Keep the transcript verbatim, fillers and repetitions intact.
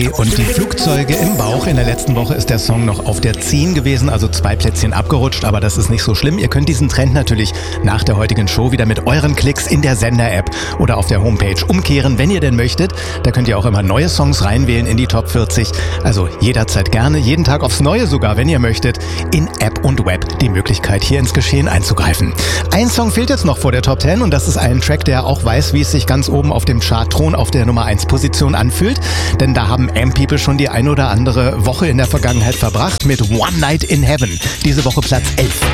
Und die Flugzeuge im Bauch. In der letzten Woche ist der Song noch auf der zehn gewesen, also zwei Plätzchen abgerutscht, aber das ist nicht so schlimm. Ihr könnt diesen Trend natürlich nach der heutigen Show wieder mit euren Klicks in der Sender-App oder auf der Homepage umkehren, wenn ihr denn möchtet. Da könnt ihr auch immer neue Songs reinwählen in die Top vierzig. Also jederzeit gerne, jeden Tag aufs Neue sogar, wenn ihr möchtet, in App und Web die Möglichkeit, hier ins Geschehen einzugreifen. Ein Song fehlt jetzt noch vor der Top zehn und das ist ein Track, der auch weiß, wie es sich ganz oben auf dem Chartthron auf der Nummer eins Position anfühlt. Denn da haben M-People schon die ein oder andere Woche in der Vergangenheit verbracht mit One Night in Heaven. Diese Woche Platz elf.